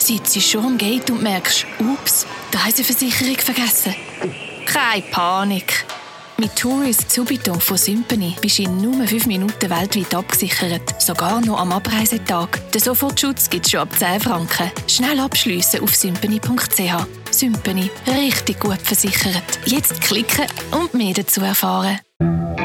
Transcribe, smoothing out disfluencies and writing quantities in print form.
sitzt schon am Gate und merkst, ups, die Reiseversicherung vergessen. Keine Panik. Mit Tourist Subito von Symphony bist du in nur 5 Minuten weltweit abgesichert. Sogar noch am Abreisetag. Den Sofortschutz gibt es schon ab 10 Franken. Schnell abschliessen auf symphony.ch. Symphony. Richtig gut versichert. Jetzt klicken und mehr dazu erfahren.